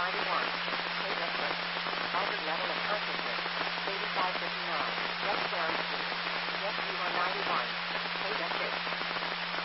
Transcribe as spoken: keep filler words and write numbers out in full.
ninety-one. Take a foot. Average level of consciousness. eighty-five fifty-nine. Yes, sounds good. Yes, you are ninety-one. Take a six.